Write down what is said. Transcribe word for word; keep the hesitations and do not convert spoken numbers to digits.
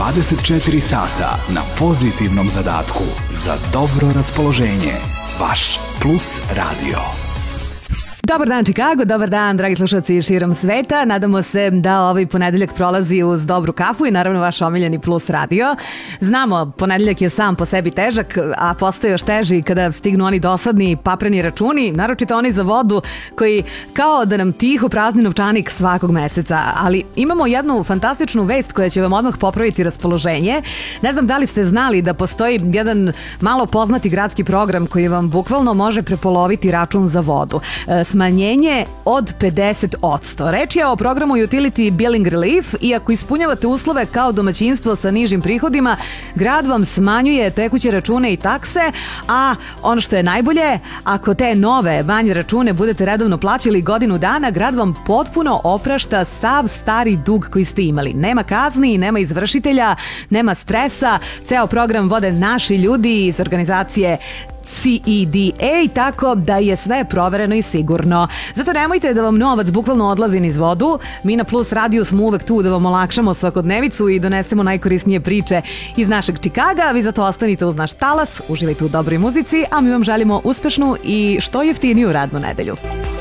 dvadeset četiri sata na pozitivnom zadatku za dobro raspoloženje. Vaš Plus radio. Dobar dan Chicago, dobar dan dragi slušalci širom sveta. Nadamo se da ovaj ponedeljak prolazi uz dobru kafu i naravno vaš omiljeni Plus radio. Znamo, ponedeljak je sam po sebi težak, a postaje još teži kada stignu oni dosadni papreni računi, naročito oni za vodu koji kao da nam tiho prazni novčanik svakog meseca. Ali imamo jednu fantastičnu vest koja će vam odmah popraviti raspoloženje. Ne znam da li ste znali da postoji jedan malo poznati gradski program koji vam bukvalno može prepoloviti račun za vodu. Smanjenje od pedeset posto. Reč je o programu Utility Billing Relief i ako ispunjavate uslove kao domaćinstvo sa nižim prihodima, grad vam smanjuje tekuće račune i takse, a ono što je najbolje, ako te nove manje račune budete redovno plaćali godinu dana, grad vam potpuno oprašta sav stari dug koji ste imali. Nema kazni, nema izvršitelja, nema stresa, ceo program vode naši ljudi iz organizacije C E D A, tako da je sve provereno i sigurno. Zato nemojte da vam novac bukvalno odlazi niz vodu. Mi na Plus radiju smo uvek tu da vam olakšamo svakodnevicu i donesemo najkorisnije priče iz našeg Čikaga. Vi zato ostanite uz naš talas, uživajte u dobroj muzici, a mi vam želimo uspešnu i što jeftiniju radnu nedelju.